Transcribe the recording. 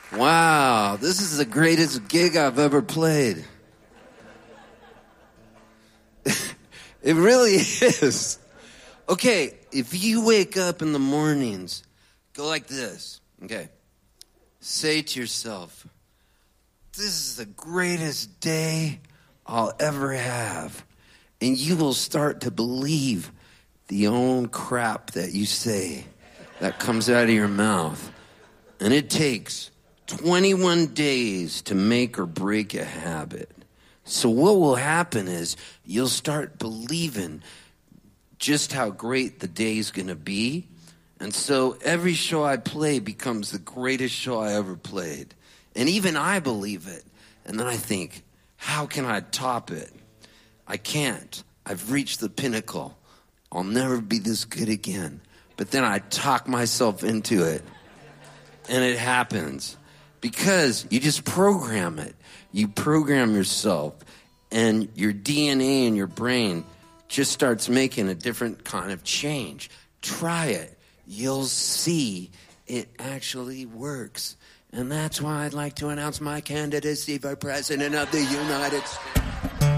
Wow, this is the greatest gig I've ever played. It really is. Okay, if you wake up in the mornings, go like this, okay? Say to yourself, this is the greatest day I'll ever have. And you will start to believe the own crap that you say that comes out of your mouth. And it takes 21 days to make or break a habit. So what will happen is you'll start believing just how great the day's going to be. And so every show I play becomes the greatest show I ever played. And even I believe it. And then I think, how can I top it? I can't. I've reached the pinnacle. I'll never be this good again. But then I talk myself into it. And it happens. Because you just program it. You program yourself. And your DNA in your brain just starts making a different kind of change. Try it. You'll see it actually works. And that's why I'd like to announce my candidacy for President of the United States.